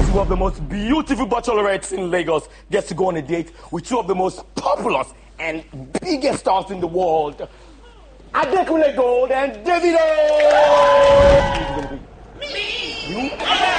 two of the most beautiful bachelorettes in Lagos gets to go on a date with two of the most populous and biggest stars in the world. Adekunle Gold and Davido! Me! You?